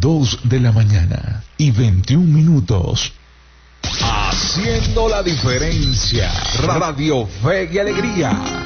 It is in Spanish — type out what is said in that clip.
2:21. Haciendo la diferencia. Radio Fe y Alegría.